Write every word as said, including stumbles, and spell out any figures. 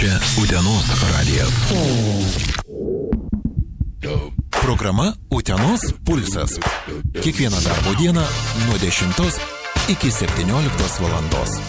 Čia Utenos radijas. Programa Utenos pulsas. Kiekvieną darbo dieną nuo dešimtos iki septynioliktos valandos.